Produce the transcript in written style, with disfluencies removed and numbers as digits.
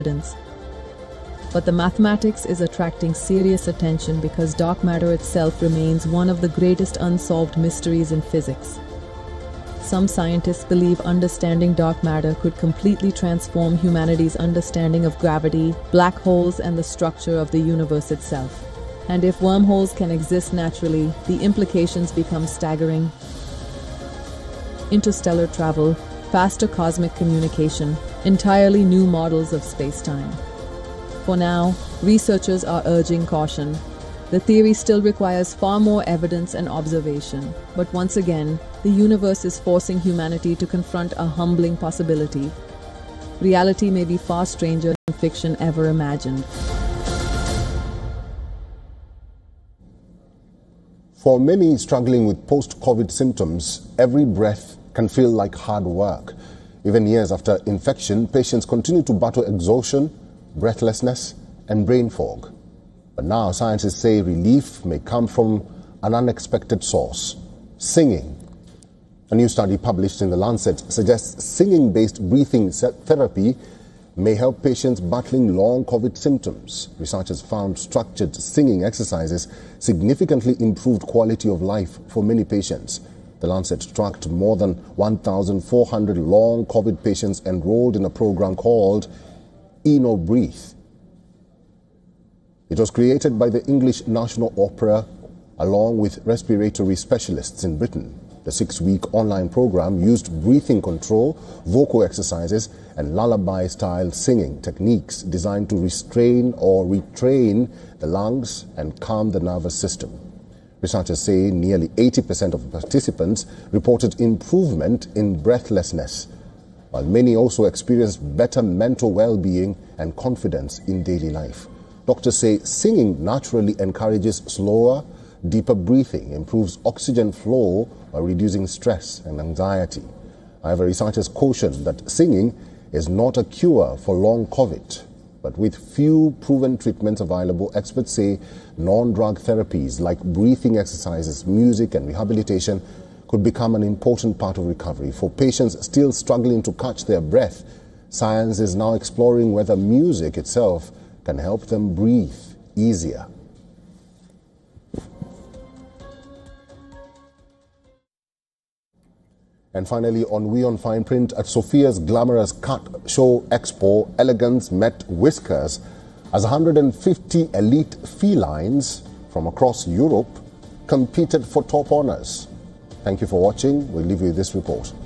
evidence. But the mathematics is attracting serious attention because dark matter itself remains one of the greatest unsolved mysteries in physics. Some scientists believe understanding dark matter could completely transform humanity's understanding of gravity, black holes, and the structure of the universe itself. And if wormholes can exist naturally, the implications become staggering. Interstellar travel, faster cosmic communication, entirely new models of space-time. For now, researchers are urging caution. The theory still requires far more evidence and observation. But once again, the universe is forcing humanity to confront a humbling possibility. Reality may be far stranger than fiction ever imagined. For many struggling with post-COVID symptoms, every breath can feel like hard work. Even years after infection, patients continue to battle exhaustion, breathlessness, and brain fog. But now scientists say relief may come from an unexpected source: singing. A new study published in The Lancet suggests singing-based breathing therapy may help patients battling long COVID symptoms. Researchers found structured singing exercises significantly improved quality of life for many patients. The Lancet tracked more than 1,400 long COVID patients enrolled in a program called Eno Breathe. It was created by the English National Opera along with respiratory specialists in Britain. The 6-week online program used breathing control, vocal exercises, and lullaby-style singing techniques designed to restrain or retrain the lungs and calm the nervous system. Researchers say nearly 80% of participants reported improvement in breathlessness, while many also experienced better mental well-being and confidence in daily life. Doctors say singing naturally encourages slower, deeper breathing, improves oxygen flow while reducing stress and anxiety. However, researchers caution that singing is not a cure for long COVID. But with few proven treatments available, experts say non-drug therapies like breathing exercises, music, and rehabilitation could become an important part of recovery. For patients still struggling to catch their breath, science is now exploring whether music itself can help them breathe easier. And finally, on We on Fine Print, at Sophia's glamorous cat show expo, elegance met whiskers as 150 elite felines from across Europe competed for top honors. Thank you for watching. We'll leave you with this report.